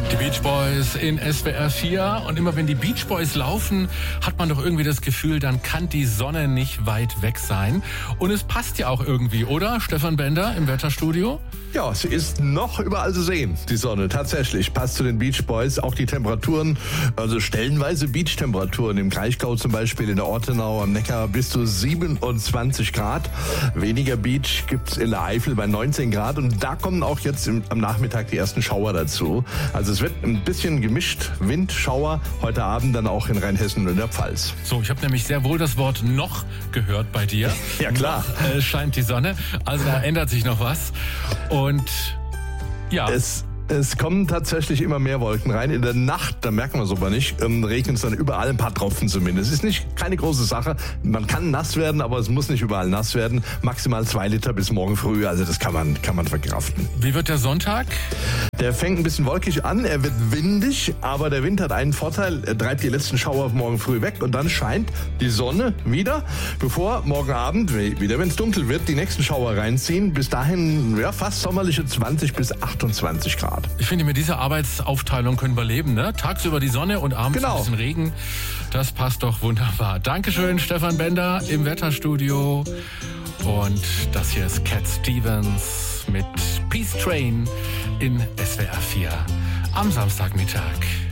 Die Beach Boys in SWR 4. Und immer wenn die Beach Boys laufen, hat man doch irgendwie das Gefühl, dann kann die Sonne nicht weit weg sein. Und es passt ja auch irgendwie, oder? Stefan Bender im Wetterstudio? Ja, sie ist noch überall zu sehen, die Sonne. Tatsächlich passt zu den Beach Boys. Auch die Temperaturen, also stellenweise Beach-Temperaturen. Im Kraichgau zum Beispiel, in der Ortenau am Neckar bis zu 27 Grad. Weniger Beach gibt's in der Eifel bei 19 Grad. Und da kommen auch jetzt am Nachmittag die ersten Schauer dazu. Also es wird ein bisschen gemischt. Wind, Schauer. Heute Abend dann auch in Rheinhessen und in der Pfalz. So, ich habe nämlich sehr wohl das Wort noch gehört bei dir. Ja, klar. Noch, scheint die Sonne. Also da ändert sich noch was. Und ja. Es kommen tatsächlich immer mehr Wolken rein. In der Nacht, da merken wir es aber nicht, regnet es dann überall ein paar Tropfen zumindest. Es ist keine große Sache. Man kann nass werden, aber es muss nicht überall nass werden. Maximal 2 Liter bis morgen früh, also das kann man verkraften. Wie wird der Sonntag? Der fängt ein bisschen wolkig an, er wird windig, aber der Wind hat einen Vorteil, er treibt die letzten Schauer morgen früh weg und dann scheint die Sonne wieder, bevor morgen Abend, wieder wenn es dunkel wird, die nächsten Schauer reinziehen. Bis dahin fast sommerliche 20 bis 28 Grad. Ich finde, mit dieser Arbeitsaufteilung können wir leben, ne? Tagsüber die Sonne und abends ein bisschen Regen. Das passt doch wunderbar. Dankeschön, Stefan Bender im Wetterstudio. Und das hier ist Cat Stevens mit Peace Train in SWR 4 am Samstagmittag.